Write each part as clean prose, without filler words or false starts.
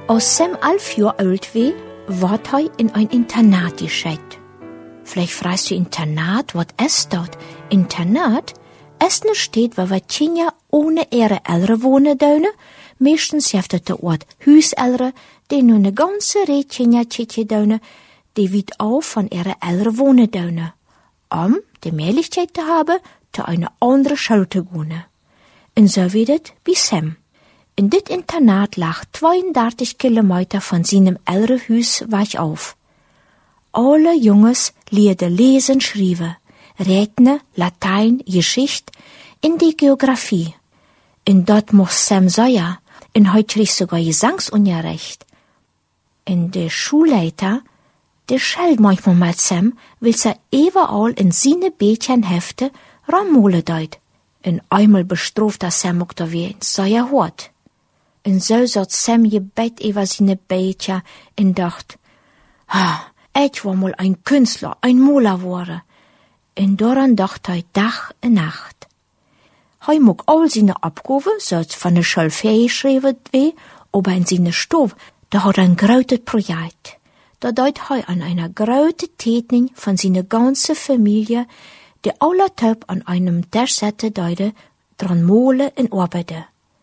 Als Sam 11 Jahre alt war, ward er in ein Internat geschickt. Vielleicht fragst du Internat, was ist dort? Internat ist eine Stadt, wo wir Kinder ohne ihre Eltern wohnen dürfen. Meistens heeft het der Ort Huiseltern, die nun eine ganze Reihe Kinder dürfen, die weit auch von ihren Eltern wohnen dürfen, die Möglichkeit zu haben, zu einer anderen Schule zu gehen. Und so wird es bei Sam. In dit Internat lag 32 Kilometer von seinem Elternhaus weg auf. Alle Jungs leerden lesen, schreiben, Rechnen, Latein, Geschichte und die Geografie. Und dort muss Sam sagen, und heute kriegt sogar Gesangsunterricht. Und der Schulleiter, der schellt manchmal mal Sam, weil er überall in seine Bädchenhefte Ramole deut. Und einmal bestraft er Sam auch da wie sehr hart. Und so satt Sam gebet über seine Bädchen und dacht, ich war mal ein Künstler, ein Maler worden. Und daran dacht er Tag und Nacht. Er mag all seine Abgaben, zoals von der Schule geschrieben wird, aber in seine Stube, da hat er ein großes Projekt. Da deut er an einer großen Tätning von seiner ganzen Familie, die alle Typ an einem Tisch setzen deute, dran malen und arbeiten.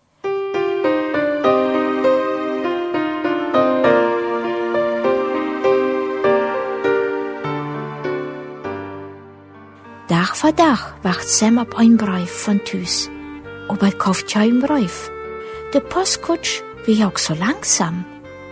Tag für Tag wacht Sam auf ein Brief von Tüs. Aber kauft keinen Brief. Der Postkutsch war auch so langsam.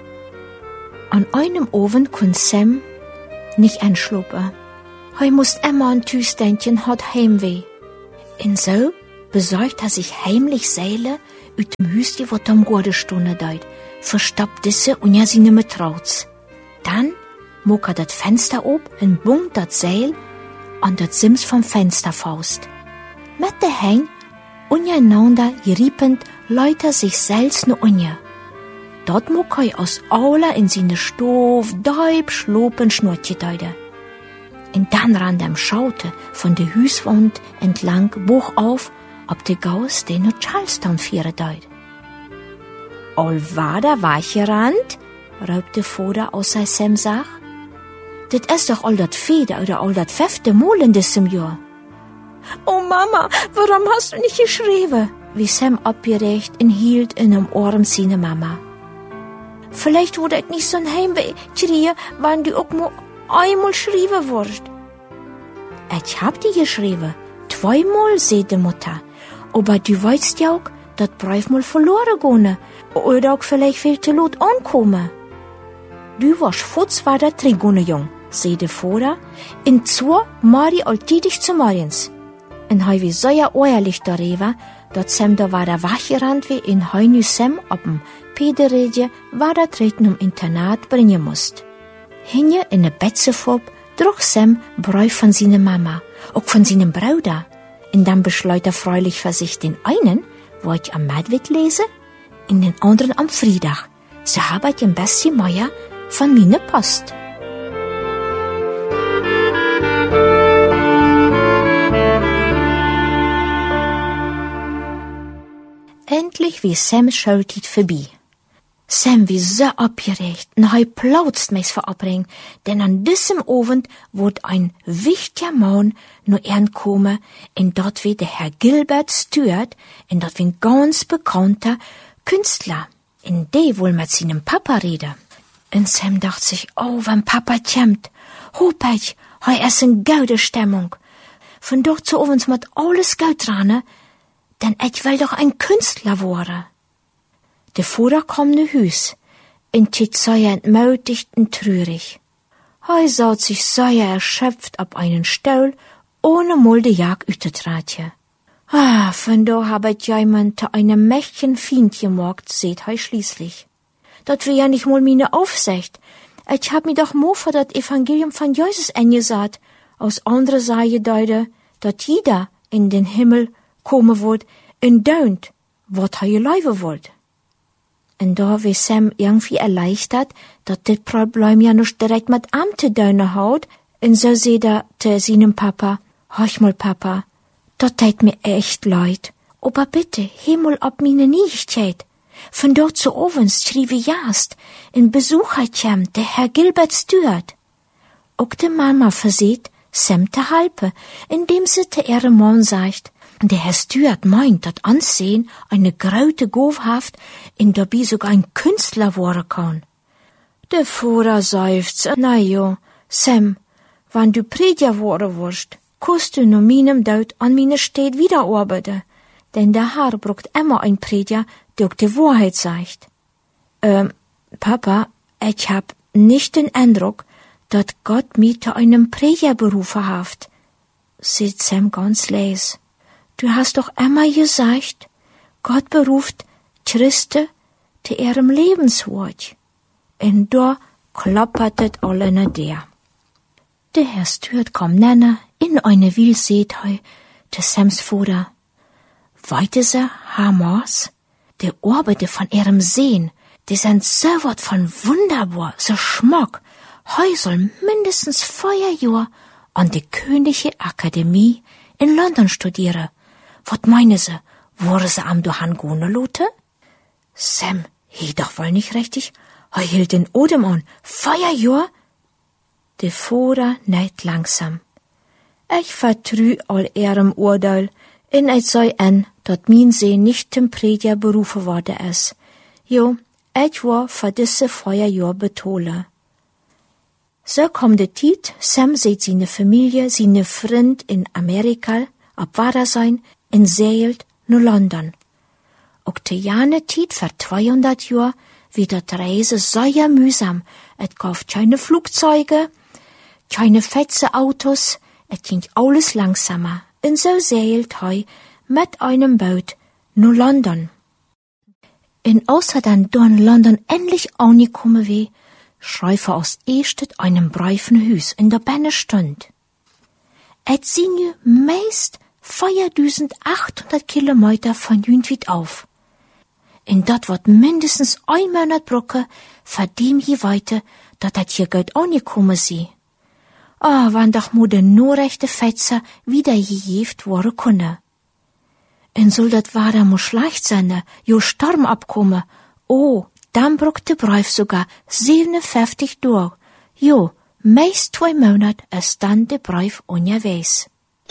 An einem Abend konnte Sam nicht einschlafen. Er musste immer an Tüs denken, hat Heimweh. Und so besorgt er sich heimlich Seile aus dem Hüsti, wo am Gordestunde deut, verstoppt diese und ja sie nicht mehr traut. Dann mag er das Fenster ob und bungt das Seil an das Sims vom Fenster faust. Mit der Häng untereinander geriepend leute sich selbst ne unje. Dort muck er aus aller in seine Stof, deib, schlopen, Schnurtje deute. Und dann ran dem Schaute von der Hüswand entlang boch auf, ob der Gaus den nach Charlestown führen deut. All war da gerannt, raubte Vater aus sei Sam Sach. Das ist doch all dat vierde oder all dat fünfte Mal in diesem Jahr. Oh Mama, warum hast du nicht geschrieben? Wie Sam abgeregt und hielt in einem Arm seine Mama. Vielleicht wurde ich nicht so ein Heimweh kriegen, wenn du auch nur einmal schreiben wirst. Ich hab die geschrieben, 2-mal, sagt die Mutter. Aber du weißt ja auch, dass Brief mal verloren gehen oder auch vielleicht viel zu laut ankommen. Du warst futz war der Trigone jung, sagt der Vater, und zwar Mari alltätig zu morgens. Und er war sehr ehrlich darüber, dass Sam da war der wachgerannt wie in Heinu Sam auf dem Pederedje war der Treten Internat bringen musst. Hinje in der Betzefob trug Sam Brief von seiner Mama, auch von seinem Bruder. Und dann beschleut er freilich für sich den einen, wo ich am Mittwoch lese, und den anderen am Freitag. So habe ich ein bisschen mehr von meiner Post. Endlich wie Sams Schulzeit vorbei. Sam wie so abgeregt, und er plautzt mich verabreden, denn an diesem Abend wird ein wichtiger Mann nur kommen, und dort wird der Herr Gilbert Stuart, und dort wird ein ganz bekannter Künstler, in der wohl mit seinem Papa reden. Und Sam dachte sich, oh, wenn Papa kommt, hopp ich, er ist in gute Stimmung. Von dort zu uns mit alles Geld dran, denn ich will doch ein Künstler werden. Der Vater kam nach Hus, und tit sehr entmutigt und traurig. Er saß sich sehr erschöpft auf einen Stuhl, ohne mal die Jagd ütetratje. Von da hab ich jemand zu einem mächtigen Fiend gemacht, seht er schließlich. Dat wär ja nicht mal meine Aufsicht. Ich hab mir doch mal für das Evangelium von Jesus angesagt, aus anderer Seite deute, dat jeder in den Himmel kommen wird und deunt, wat er gelaufen wollt. Und da war Sam irgendwie erleichtert, dass das Problem ja nicht direkt mit Amte deine haut, und so seht er zu seinem Papa, hörch mal Papa, das tät mir echt leid, aber bitte, heh mal ab meine Nichtheit. Von dort zu ovens schrie jaast, in Besucher käm, der Herr Gilbert Stuart. Ook de Mama verseht, Sam te halpe, indem sie te ihre Mann sagt, der Herr Stuart meint, dat Ansehen eine graute Govhaft in dabei sogar ein Künstler worden kann. Der Vater seufzt, na jo, Sam, wann du Prediger worden wirst, kannst du nur meinem Tod an meine Städt wieder arbeiten, denn der Herr braucht immer ein Prediger, der auch die Wahrheit sagt. Papa, ich hab nicht den Eindruck, dass Gott mich zu einem Prediger berufen hat, sagt Sam ganz leise. Du hast doch immer gesagt, Gott beruft Christen zu ihrem Lebenswort. Und da klappertet alle na der. Der Herr Stuart kam nenner in eine Wiel seht heu, des Sams Vater. Weite se, Hamas, der Arbeite von ihrem Sehen, die sind so wat von wunderbar, so schmack. Heu soll mindestens 4 Jahr an die Königliche Akademie in London studieren. Wat meine se, wurde se am Dohan gone lote? Sam, he doch wohl nicht richtig. Heu hielt den Odem an. 4 Jahr? De Vater neid langsam. Ich vertrü all ihrem Urteil, in ich sei en, dat min See nicht zum Prediger berufen worden is. Jo, ich war für diese 4 Jahr betole. So kommt de Tiet, Sam seht seine Familie, seine Freund in Amerika, ab Wader sein, in Seelt, nur London. Ook te jane Tiet für 200 Jahr, wie dat Reise sehr mühsam. Et kauft keine Flugzeuge, keine fette Autos, et ging alles langsamer. Und so seelt heu mit einem Boot nur London. In außer dann in London endlich angekommen wie, schreife aus Estet einem breifen Hüs in der Benne stund. Et singe meist 4800 Kilometer von Jüntwit auf. In dat wird mindestens 1 Monat Brücke, für dem je weiter, dat hier Geld angekommen sie. Wann doch mu de nur rechte Fetzer wieder gejeft worden kunne. En soll dat Wader mu schlecht sein, jo Sturm abkomme. Dann brucht de Brief sogar 57 durch. Jo, meist 2 Monat ist dann de Brief unterwegs.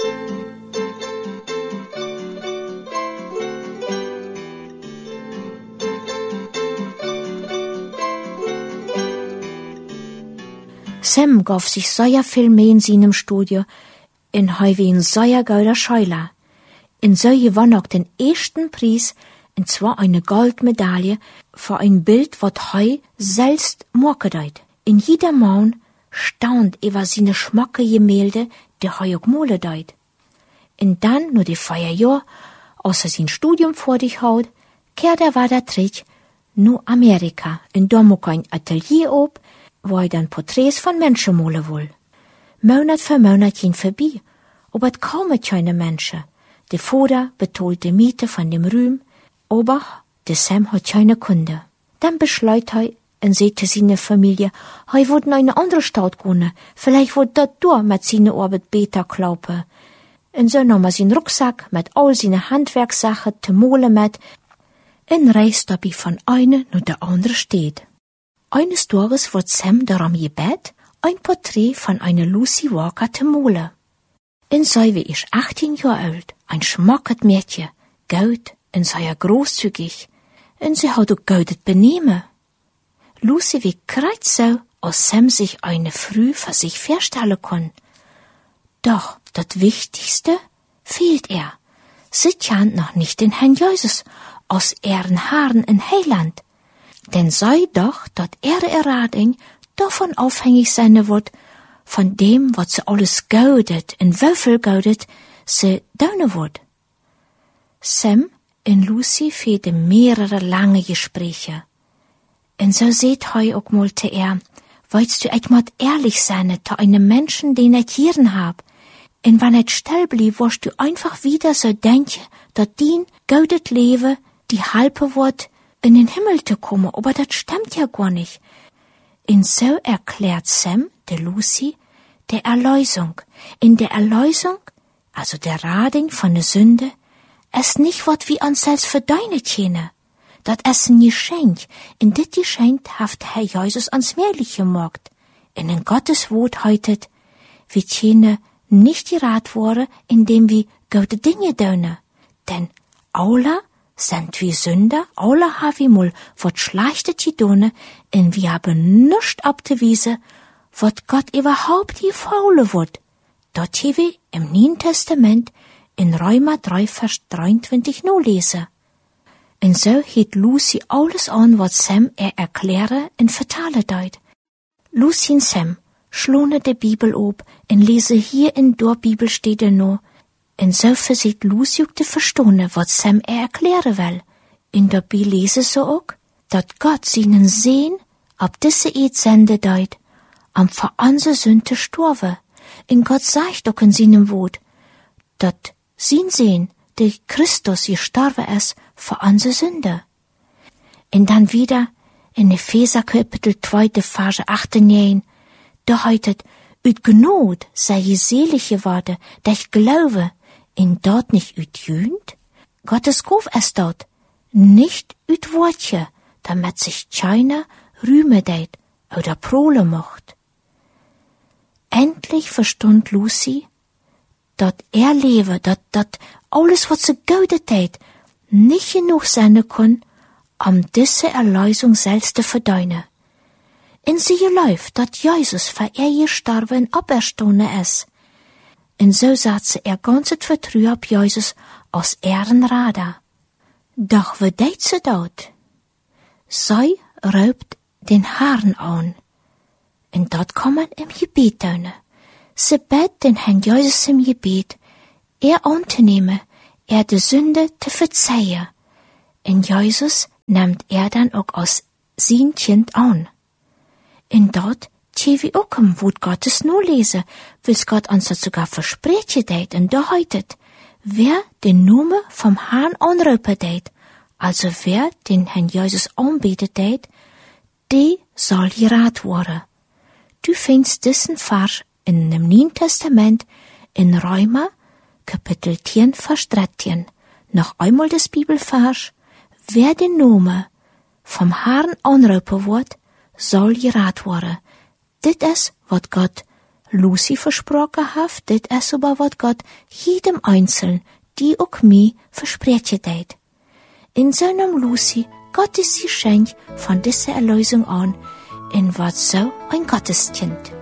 Sam gab sich sehr viel mehr in seinem Studio, in heu wie ein sehr gauder Scheuler. In so gewann auch den ersten Preis, und zwar eine Goldmedaille für ein Bild, wat heu selbst morkedeit. In jeder Mann staunt über seine schmacke Gemälde, die heu auch mole deit. Und dann, nur die 4 Jahr, außer sein Studium vor dich haut, kehrt war der Trick, nur Amerika, in Domok ein Atelier ob, wo dann Porträts von Menschen malen will. Monat für Monat ging vorbei, aber kaum keine Menschen. Der Vater betolt die Miete von dem Ruhm, aber der Sam hat keine Kunde. Dann beschleut und sagte seine Familie, wird in eine andere Stadt gehen, vielleicht wird dort durch mit seiner Arbeit besser klappen. Und so nahm er seinen Rucksack mit all seine Handwerkssachen zu malen mit und reist dabei von einer nur der andere Stadt. Eines Tages wird Sam darum gebet, ein Porträt von einer Lucy Walker zu malen. In sei wie ich 18 Jahre alt, ein schmacket Mädchen, gut, und sei großzügig, und sie hat auch gutes Benehmen. Lucy wie kreit so, als Sam sich eine früh für sich vorstellen kann. Doch, das Wichtigste fehlt er. Sie kennt noch nicht den Herrn Jesus aus ihren Haaren in Heiland. Denn sei doch, dat Errading davon aufhängig sein wird, von dem, was sie alles gaudet, in Würfel gaudet, sie daunen wird. Sam und Lucy führten mehrere lange Gespräche. Und so seht heu auch mal zu willst du einmal ehrlich sein, zu einem Menschen, den ich hier hab. Und wenn ich still blieb, wirst du einfach wieder so denken, dat din gaudet Leben die halbe wird, in den Himmel zu kommen, aber das stimmt ja gar nicht. Und so erklärt Sam der Lucy der Erlösung. In der Erlösung, also der Rading von der Sünde, es nicht wird wie uns selbst für deine Tjene. dat es ein Geschenk, in dit Geschenk haft Herr Jesus ans Mehrlich gemacht. In Gottes Wort heitet, wir können nicht gerat worden, indem wir gute Dinge tun. Denn alle sind wir Sünder, alle haben wir mal wat Schlechtes getan, und wir haben nichts abzuweisen, wat Gott überhaupt gefallen wird. Dort hier wir im Neuen Testament in Römer 3, Vers 23 nur lesen. Und so hielt Lucy alles an, was Sam erklären und vertalen deut. Lucy und Sam schlone de Bibel op en lese hier in der Bibelstede no. En so versieht Lucy ook te verstonen, wat Sam erklären will. In der Bibel lese so ook, dat Gott seinen Sehn ab diese Eid sende deut, am für unsere Sünde gestorben. Und Gott sagt auch in seinem Wort, dat sein Sehn, der Christus gestorben ist, für unsere Sünde. Und dann wieder in Epheser Kapitel 2, Vers 8 und 9, da heitet, ut Gnod sei je selig geworden, der ich glaube, in dort nicht ut Jünd. Gottes Ruf ist dort, nicht ut Wortje, damit sich keiner rühme deit oder prole mocht. Endlich verstund Lucy, dat lebe, dat alles, was sie gaudet deit, nicht genug sein kann, diese Erlösung selbst zu verdienen. En sie geläuft, dat Jesus für ihr gestorben und auferstanden ist. En so saß sie ganzes Vertrauen auf Jesus aus ihren Radar. Doch wie deed sie dort? Sie raubt den Herrn an. Und dort kann man im Gebet tun. Sie bet den Herrn Jesus im Gebet, anzunehmen, de Sünde zu verzeihen. Und Jesus nimmt dann auch als sein Kind an. Und dort tje wir auch im Wort Gottes nur lesen, wils Gott uns das sogar versprechen deit, und da heitet, wer den Namen vom Herrn anrufen deit, also wer den Herrn Jesus anbetet deit, die soll gerat worden. Du findest diesen Vers in dem Neuen Testament in Römer, Kapitel 10, Vers 13. Noch einmal das Bibelvers, wer den Namen vom Herrn anrufen wird, soll gerat worden. Dit is wat Gott Lucy versprochen hat, dit is aber wat Gott jedem Einzelnen, die auch mir versprechen deit. In seinem Lucy Gottes Geschenk von dieser Erlösung an, in wat so ein Gotteskind.